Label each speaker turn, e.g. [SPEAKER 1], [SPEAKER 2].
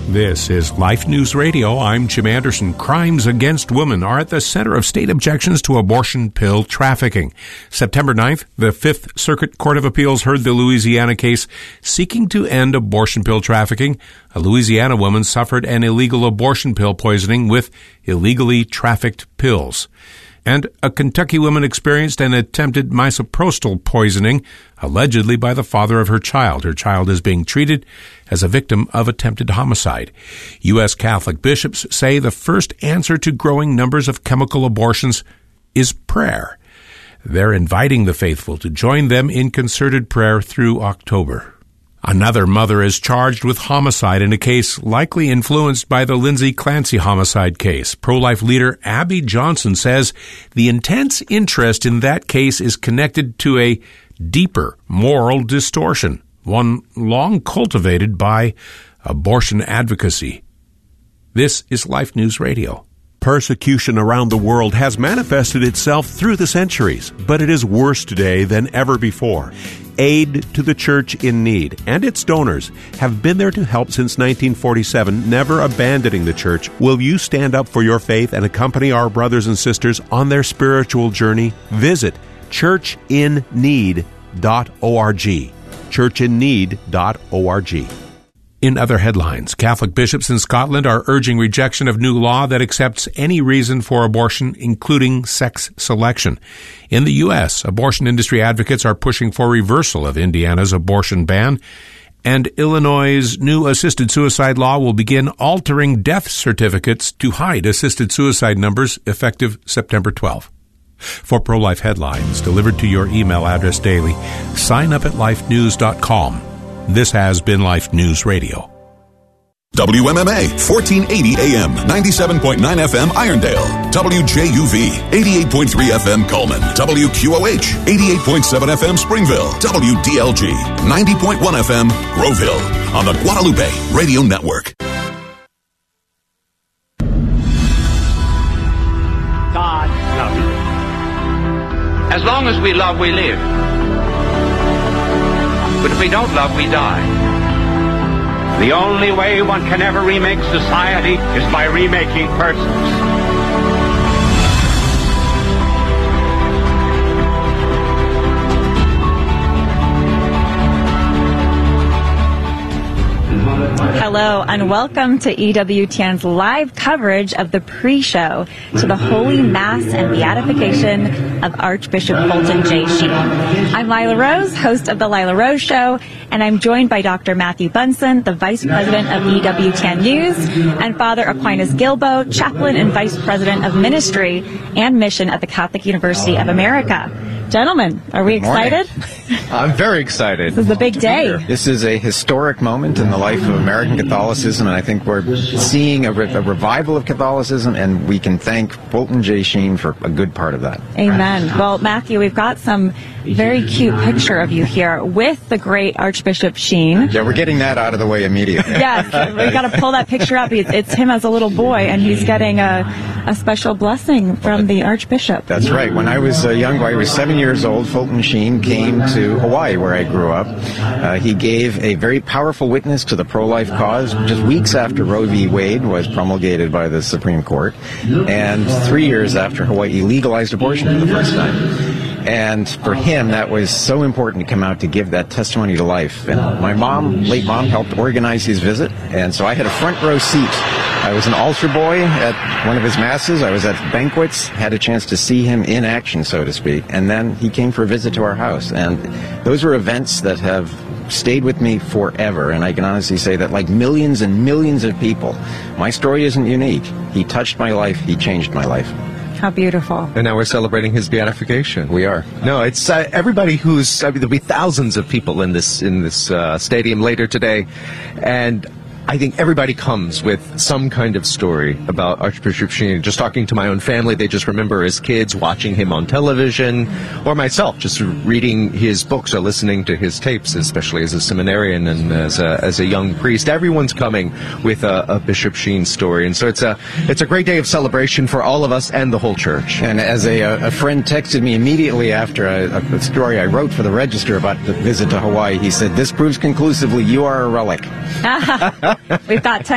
[SPEAKER 1] This is Life News Radio. I'm Jim Anderson. Crimes against women are at the center of state objections to abortion pill trafficking. September 9th, the Fifth Circuit Court of Appeals heard the Louisiana case seeking to end abortion pill trafficking. A Louisiana woman suffered an illegal abortion pill poisoning with illegally trafficked pills. And a Kentucky woman experienced an attempted misoprostol poisoning, allegedly by the father of her child. Her child is being treated as a victim of attempted homicide. U.S. Catholic bishops say the first answer to growing numbers of chemical abortions is prayer. They're inviting the faithful to join them in concerted prayer through October. Another mother is charged with homicide in a case likely influenced by the Lindsay Clancy homicide case. Pro-life leader Abby Johnson says the intense interest in that case is connected to a deeper moral distortion, one long cultivated by abortion advocacy. This is Life News Radio.
[SPEAKER 2] Persecution around the world has manifested itself through the centuries, but it is worse today than ever before. Aid to the Church in Need and its donors have been there to help since 1947, never abandoning the Church. Will you stand up for your faith and accompany our brothers and sisters on their spiritual journey? Visit churchinneed.org. churchinneed.org.
[SPEAKER 1] In other headlines, Catholic bishops in Scotland are urging rejection of new law that accepts any reason for abortion, including sex selection. In the U.S., abortion industry advocates are pushing for reversal of Indiana's abortion ban, and Illinois' new assisted suicide law will begin altering death certificates to hide assisted suicide numbers effective September 12. For pro-life headlines delivered to your email address daily, sign up at lifenews.com. This has been Life News Radio.
[SPEAKER 3] WMMA 1480 AM, 97.9 FM Irondale, WJUV 88.3 FM Coleman, WQOH 88.7 FM Springville, WDLG 90.1 FM Groveville on the Guadalupe Radio Network.
[SPEAKER 4] God loves you. As long as we love, we live. But if we don't love, we die. The only way one can ever remake society is by remaking persons.
[SPEAKER 5] Hello and welcome to EWTN's live coverage of the pre-show to the Holy Mass and Beatification of Archbishop Fulton J. Sheen. I'm Lila Rose, host of The Lila Rose Show, and I'm joined by Dr. Matthew Bunson, the Vice President of EWTN News, and Father Aquinas Gilbo, Chaplain and Vice President of Ministry and Mission at the Catholic University of America. Gentlemen, are we excited?
[SPEAKER 6] I'm very excited.
[SPEAKER 5] This is a big day.
[SPEAKER 6] This is a historic moment in the life of American Catholicism, and I think we're seeing a revival of Catholicism, and we can thank Fulton J. Sheen for a good part of that.
[SPEAKER 5] Amen. Well, Matthew, we've got some very cute picture of you here with the great Archbishop Sheen.
[SPEAKER 6] Yeah, we're getting that out of the way immediately.
[SPEAKER 5] Yes, we've got to pull that picture up. It's him as a little boy, and he's getting a special blessing from the Archbishop.
[SPEAKER 6] That's right. When I was a young boy, I was 7 years old, Fulton Sheen came to Hawaii, where I grew up. He gave a very powerful witness to the pro-life cause just weeks after Roe v. Wade was promulgated by the Supreme Court, and 3 years after Hawaii legalized abortion for the first time. And for him, that was so important to come out to give that testimony to life. And my mom, late mom, helped organize his visit, and so I had a front row seat. I was an altar boy at one of his masses. I was at banquets, had a chance to see him in action, so to speak. And then he came for a visit to our house. And those were events that have stayed with me forever. And I can honestly say that, like millions and millions of people, my story isn't unique. He touched my life. He changed my life.
[SPEAKER 5] How beautiful.
[SPEAKER 7] And now we're celebrating his beatification.
[SPEAKER 6] We are.
[SPEAKER 7] No, it's everybody who's, there'll be thousands of people in this stadium later today. And I think everybody comes with some kind of story about Archbishop Sheen. Just talking to my own family, they just remember as kids watching him on television, or myself just reading his books or listening to his tapes, especially as a seminarian and as a young priest. Everyone's coming with a Bishop Sheen story, and so it's a great day of celebration for all of us and the whole church.
[SPEAKER 6] And as a friend texted me immediately after a story I wrote for the Register about the visit to Hawaii, he said, "This proves conclusively you are a relic."
[SPEAKER 5] We've got 10